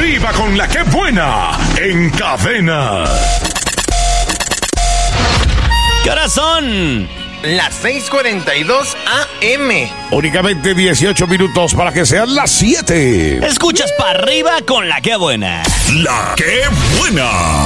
arriba con la que buena en Cadena. ¿Qué horas son? Las 6:42 AM. Únicamente 18 minutos para que sean las 7. Escuchas para arriba con la que buena. La que buena.